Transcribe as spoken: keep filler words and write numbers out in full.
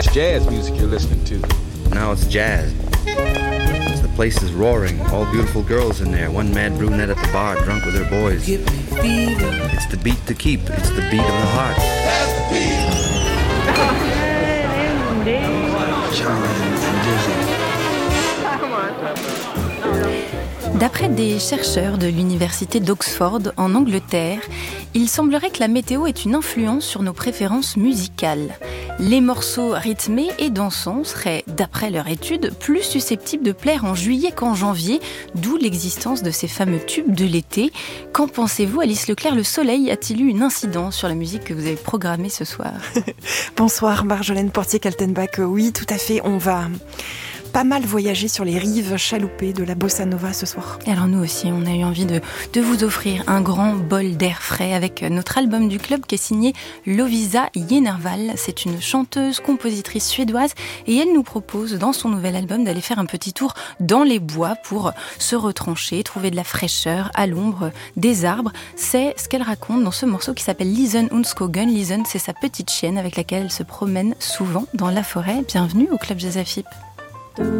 It's jazz music you're listening to. Now it's jazz. The place is roaring, all beautiful girls in there. One mad brunette at the bar, drunk with her boys. Give me fever. It's the beat to keep. It's the beat of the heart. That's the beat. Charlie and Dizzy. D'après des chercheurs de l'université d'Oxford en Angleterre, il semblerait que la météo ait une influence sur nos préférences musicales. Les morceaux rythmés et dansants seraient, d'après leur étude, plus susceptibles de plaire en juillet qu'en janvier, d'où l'existence de ces fameux tubes de l'été. Qu'en pensez-vous, Alice Leclerc? Le soleil a-t-il eu une incidence sur la musique que vous avez programmée ce soir? Bonsoir Marjolaine Portier-Kaltenbach. Oui, tout à fait, on va pas mal voyager sur les rives chaloupées de la bossa nova ce soir. Et alors nous aussi, on a eu envie de, de vous offrir un grand bol d'air frais avec notre album du club qui est signé Lovisa Jenervall. C'est une chanteuse, compositrice suédoise et elle nous propose dans son nouvel album d'aller faire un petit tour dans les bois pour se retrancher, trouver de la fraîcheur à l'ombre des arbres. C'est ce qu'elle raconte dans ce morceau qui s'appelle Lisen und Skogen. Lisen, c'est sa petite chienne avec laquelle elle se promène souvent dans la forêt. Bienvenue au Club Jazz A F I P.